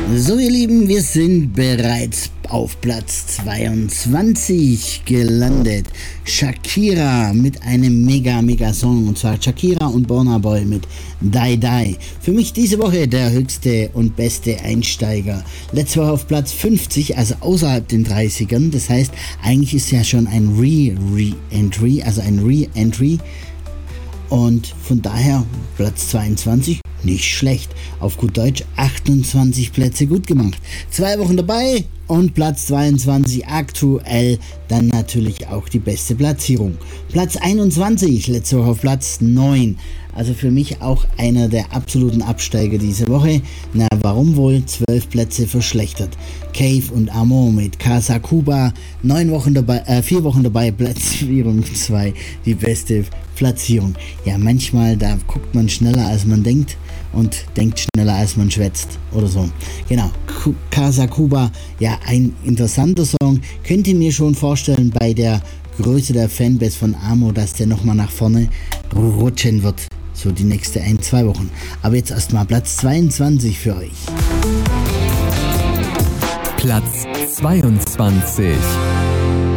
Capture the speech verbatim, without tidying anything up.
So ihr Lieben, wir sind bereits auf Platz zweiundzwanzig gelandet. Shakira mit einem mega, mega Song, und zwar Shakira und Burna Boy mit Die Die. Für mich diese Woche der höchste und beste Einsteiger. Letzte Woche auf Platz fünfzig, also außerhalb den dreißigern. Das heißt, eigentlich ist ja schon ein Re-Re-Entry, also ein Re-Entry. Und von daher Platz zweiundzwanzig, nicht schlecht. Auf gut Deutsch achtundzwanzig Plätze gut gemacht. Zwei Wochen dabei und Platz zweiundzwanzig aktuell dann natürlich auch die beste Platzierung. Platz einundzwanzig, letzte Woche auf Platz neun. Also für mich auch einer der absoluten Absteiger diese Woche. Na, warum wohl? Zwölf Plätze verschlechtert. Cave und Amor mit Casa Cuba. Neun Wochen dabei, äh, vier Wochen dabei, Platzierung zwei. Die beste Platzierung. Ja, manchmal, da guckt man schneller als man denkt und denkt schneller als man schwätzt oder so. Genau, Casa Cuba, ja, ein interessanter Song. Könnt ihr mir schon vorstellen bei der Größe der Fanbase von Amor, dass der nochmal nach vorne rutschen wird. So die nächste ein, zwei Wochen. Aber jetzt erstmal Platz zweiundzwanzig für euch. Platz zweiundzwanzig.